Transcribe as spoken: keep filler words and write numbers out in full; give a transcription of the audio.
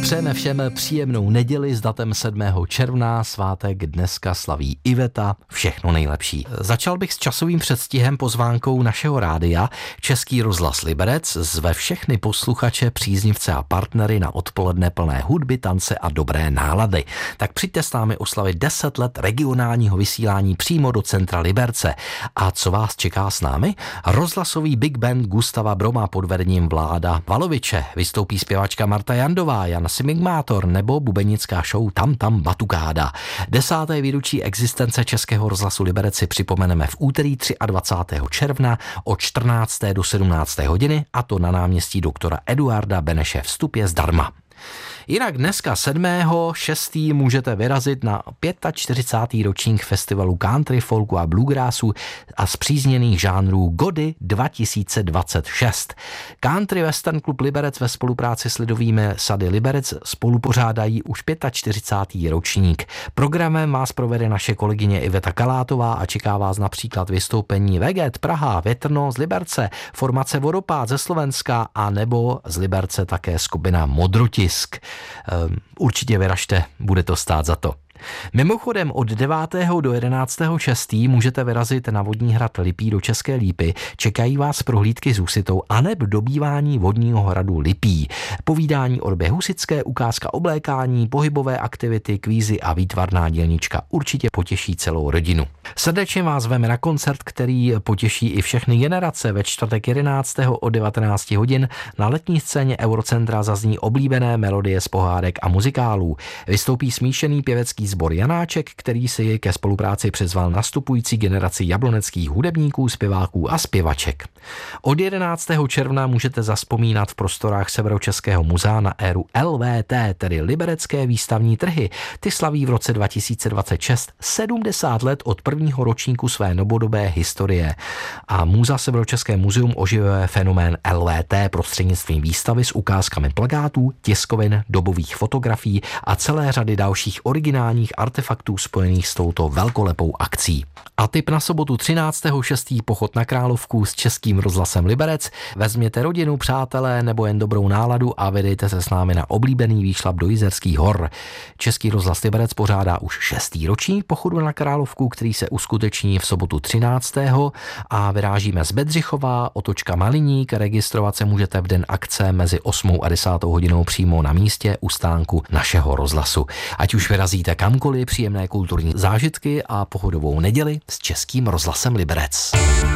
Přejeme všem příjemnou neděli s datem sedmého června, svátek dneska slaví Iveta, všechno nejlepší. Začal bych s časovým předstihem pozvánkou našeho rádia. Český rozhlas Liberec zve všechny posluchače, příznivce a partnery na odpoledne plné hudby, tance a dobré nálady. Tak přijďte s námi oslavit deset let regionálního vysílání přímo do centra Liberce. A co vás čeká s námi? Rozhlasový big band Gustava Broma pod vedením Vláda Valoviče. Vystoupí zpěvačka Marta Jandová, Jan Simigmátor nebo bubenická show Tam Tam Batukáda. Desáté výročí existence Českého rozhlasu Liberec si připomeneme v úterý dvacátého třetího června od čtrnácté do sedmnácté hodiny, a to na náměstí doktora Eduarda Beneše. Vstup je zdarma. Jinak dneska sedmého šestého můžete vyrazit na čtyřicátý pátý ročník festivalu country, folku a bluegrassu a zpřízněných žánrů Gody dva tisíce dvacet šest. Country Western Klub Liberec ve spolupráci s Lidovými sady Liberec spolupořádají už čtyřicátý pátý ročník. Programem vás provede naše kolegyně Iveta Kalátová a čeká vás například vystoupení Veget Praha, Větrno z Liberce, formace Vodopád ze Slovenska a nebo z Liberce také skupina Modrotisk. Určitě vyražte, bude to stát za to. Mimochodem od devátého do jedenáctého šestého můžete vyrazit na vodní hrad Lipí do České Lípy. Čekají vás prohlídky s husitou aneb dobývání vodního hradu Lipí. Povídání o době husické, ukázka oblékání, pohybové aktivity, kvízy a výtvarná dělnička určitě potěší celou rodinu. Srdečně vás zveme na koncert, který potěší i všechny generace. Ve čtvrtek jedenáctého od devatenáct hodin na letní scéně Eurocentra zazní oblíbené melodie z pohádek a muzikálů. Vystoupí smíšený pěvecký sbor Janáček, který si ke spolupráci přizval nastupující generaci jabloneckých hudebníků, zpěváků a zpěvaček. Od jedenáctého června můžete zazpomínat v prostorách Severočeského muzea na éru L V T, tedy Liberecké výstavní trhy. Ty slaví v roce dva tisíce dvacet šest sedmdesát let od prvního ročníku své novodobé historie. A Muzea Severočeské muzeum oživuje fenomén L V T prostřednictvím výstavy s ukázkami plakátů, tiskovin, dobových fotografií a celé řady dalších originálních artefaktů spojených s touto velkolepou akcí. A tip na sobotu třináctého šestého pochod na Královku s Českým rozhlasem Liberec. Vezměte rodinu, přátelé nebo jen dobrou náladu a vydejte se s námi na oblíbený výšlap do Jizerských hor. Český rozhlas Liberec pořádá už šestý ročník pochodu na Královku, který se uskuteční v sobotu třináctého a vyrážíme z Bedřichova, otočka Maliník. Registrovat se můžete v den akce mezi osmou a desátou hodinou přímo na místě u stánku našeho rozhlasu. Ať už vyrazíte kamkoliv, příjemné kulturní zážitky a pohodovou neděli s Českým rozhlasem Liberec.